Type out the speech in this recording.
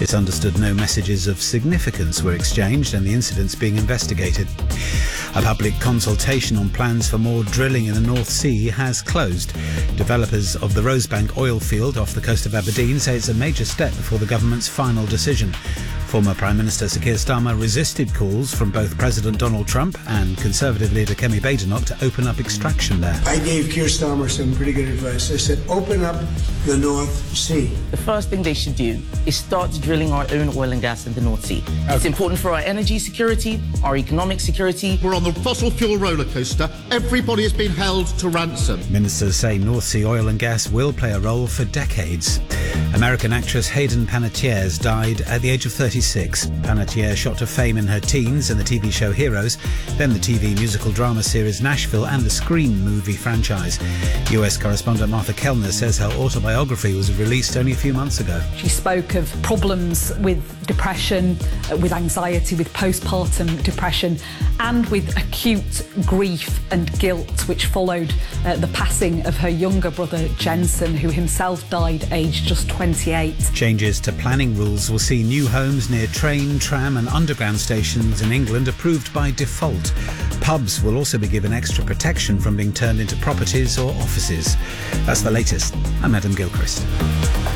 It's understood no messages of significance were exchanged and the incident's being investigated. A public consultation on plans for more drilling in the North Sea has closed. Developers of the Rosebank oil field off the coast of Aberdeen say it's a major step before the government's final decision. Former Prime Minister Sir Keir Starmer resisted calls from both President Donald Trump and Conservative leader Kemi Badenoch to open up extraction there. I gave Keir Starmer some pretty good advice. I said, open up the North Sea. The first thing they should do is start drilling our own oil and gas in the North Sea. It's important for our energy security, our economic security. We're on the fossil fuel roller coaster. Everybody has been held to ransom. Ministers say North Sea oil and gas will play a role for decades. American actress Hayden Panettiere died at the age of 36. Panettiere shot to fame in her teens in the TV show Heroes, then the TV musical drama series Nashville and the Scream movie franchise. US correspondent Martha Kellner says her autobiography was released only a few months ago. She spoke of problems with depression, with anxiety, with postpartum depression, and with acute grief and guilt, which followed the passing of her younger brother Jensen, who himself died aged just 28. Changes to planning rules will see new homes near train, tram and underground stations in England approved by default. Pubs will also be given extra protection from being turned into properties or offices. That's the latest. I'm Adam Gilchrist.